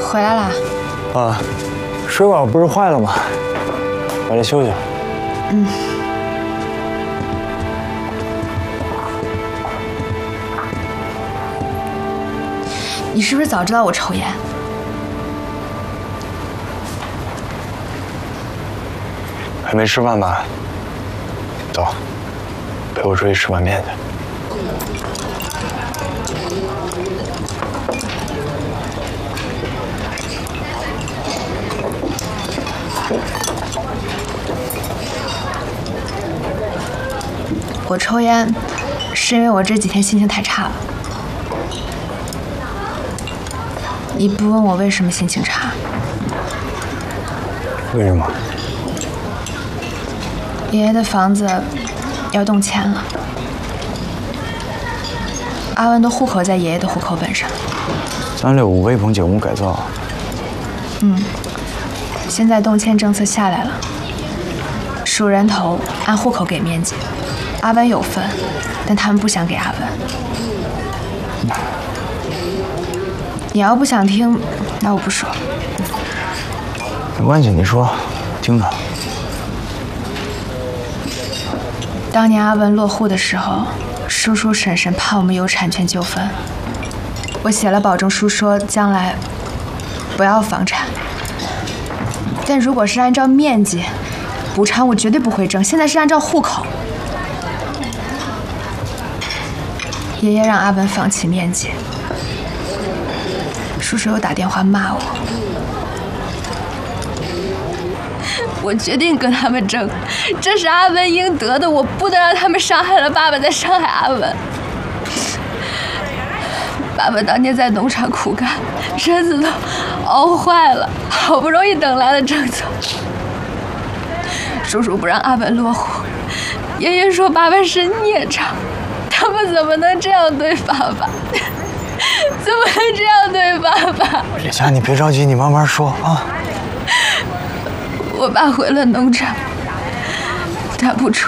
回来啦？ 啊，水管不是坏了吗？回来休息。 嗯。你是不是早知道我抽烟？ 还没吃饭吧？走，陪我出去吃碗面去。 我抽烟，是因为我这几天心情太差了。你不问我为什么心情差？ 为什么？ 爷爷的房子要动迁了，阿文的户口在爷爷的户口本上。 365微棚景物改造。 现在动迁政策下来了，数人头按户口给面积。 阿文有份，但他们不想给阿文。你要不想听，那我不说。 没关系，你说，听着。 当年阿文落户的时候，叔叔婶婶怕我们有产权纠纷，我写了保证书，说将来不要房产。但如果是按照面积补偿，我绝对不会挣。现在是按照户口。 爷爷让阿文放弃面积，叔叔又打电话骂我，我决定跟他们争，这是阿文应得的，我不能让他们伤害了爸爸，再伤害阿文。爸爸当年在农场苦干，身子都熬坏了，好不容易等来了政策，叔叔不让阿文落户，爷爷说爸爸是孽障。 他们怎么能这样对爸爸？怎么能这样对爸爸？ 叶霞，你别着急，你慢慢说啊。 我爸回了农场，他不出